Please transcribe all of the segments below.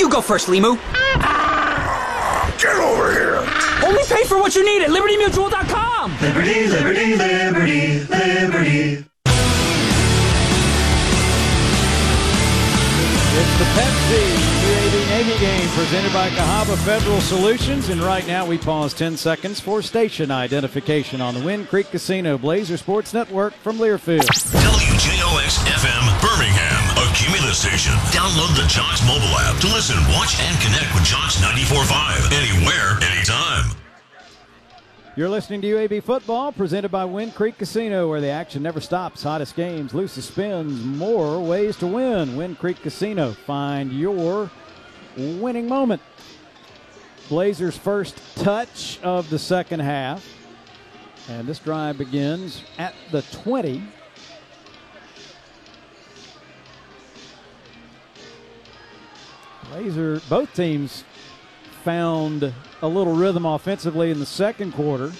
You go first, Limu. Get over here! Only pay for what you need at LibertyMutual.com. Liberty, liberty, liberty, liberty. It's the Pepsi UAB Navy game presented by Cahaba Federal Solutions. And right now we pause 10 seconds for station identification on the Wind Creek Casino Blazer Sports Network from Learfield. WJOX-FM Birmingham, a Cumulus station. Download the Jocks mobile app to listen, watch, and connect with Jocks 94.5 anywhere, anytime. You're listening to UAB Football, presented by Wind Creek Casino, where the action never stops. Hottest games, loosest spins, more ways to win. Wind Creek Casino. Find your winning moment. Blazers' first touch of the second half. And this drive begins at the 20. Both teams found a little rhythm offensively in the second quarter.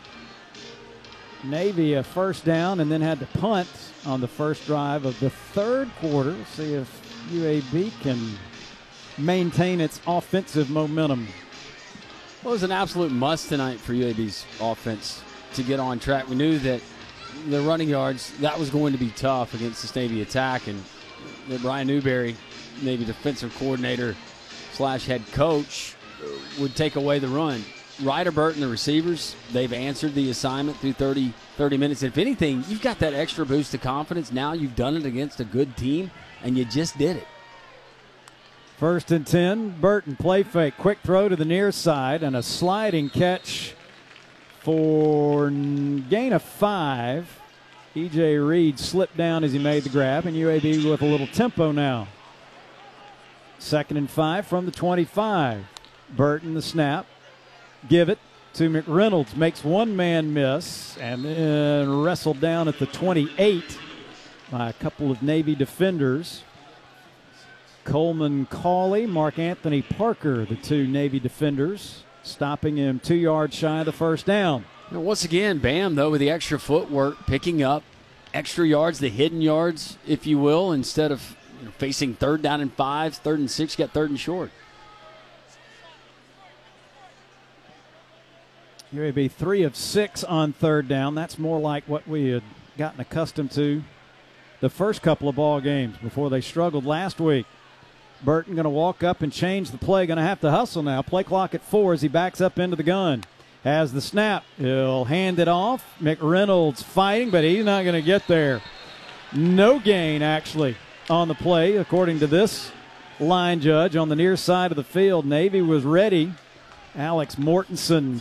Navy a first down and then had to punt on the first drive of the third quarter. We'll see if UAB can maintain its offensive momentum. Well, it was an absolute must tonight for UAB's offense to get on track. We knew that the running yards, that was going to be tough against this Navy attack, and that Brian Newberry, Navy defensive coordinator / head coach, would take away the run. Ryder Burton, the receivers, they've answered the assignment through 30 minutes. If anything, you've got that extra boost of confidence. Now you've done it against a good team, and you just did it. 1st and 10, Burton play fake, quick throw to the near side, and a sliding catch for gain of 5. E.J. Reed slipped down as he made the grab, and UAB with a little tempo now. 2nd and 5 from the 25. Burton the snap. Give it to McReynolds. Makes one man miss and then wrestled down at the 28 by a couple of Navy defenders. Coleman Cawley, Mark Anthony Parker, the two Navy defenders, stopping him 2 yards shy of the first down. And once again, Bam, though, with the extra footwork, picking up extra yards, the hidden yards, if you will, instead of facing 3rd down and 5, 3rd and 6, got 3rd and short. UAB 3 of 6 on 3rd down. That's more like what we had gotten accustomed to the first couple of ball games before they struggled last week. Burton going to walk up and change the play. Going to have to hustle now. Play clock at 4 as he backs up into the gun. Has the snap. He'll hand it off. McReynolds fighting, but he's not going to get there. No gain, actually, on the play, according to this line judge on the near side of the field. Navy was ready. Alex Mortensen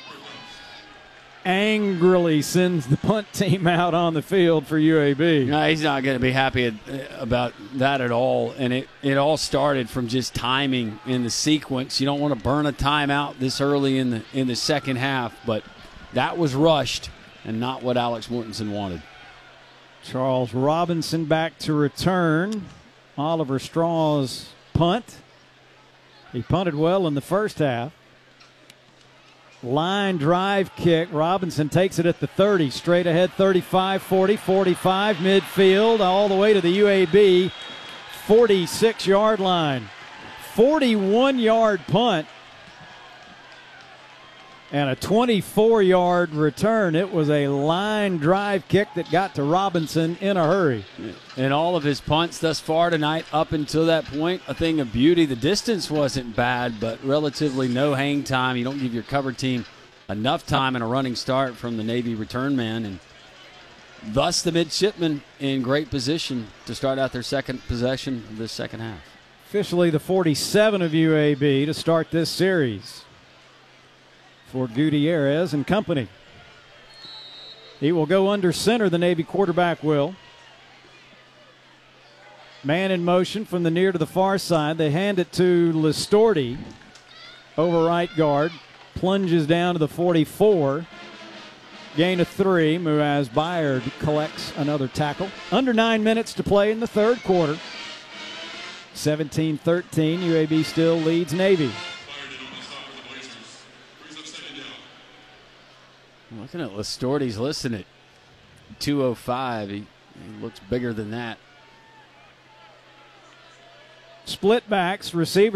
angrily sends the punt team out on the field for UAB. No, he's not going to be happy about that at all. And it all started from just timing in the sequence. You don't want to burn a timeout this early in the second half, but that was rushed and not what Alex Mortensen wanted. Charles Robinson back to return. Oliver Straw's punt. He punted well in the first half. Line drive kick. Robinson takes it at the 30. Straight ahead, 35, 40, 45, midfield, all the way to the UAB 46-yard line. 41-yard punt and a 24-yard return. It was a line drive kick that got to Robinson in a hurry. And all of his punts thus far tonight, up until that point, a thing of beauty. The distance wasn't bad, but relatively no hang time. You don't give your cover team enough time in a running start from the Navy return man, and thus the midshipmen in great position to start out their second possession of this second half. Officially the 47 of UAB to start this series for Gutierrez and company. He will go under center, the Navy quarterback will. Man in motion from the near to the far side. They hand it to Listorti over right guard. Plunges down to the 44. Gain of 3. Muaz Byard collects another tackle. Under 9 minutes to play in the third quarter. 17-13. UAB still leads Navy. Looking at Listorti's listed at 205. He looks bigger than that. Split backs, receiver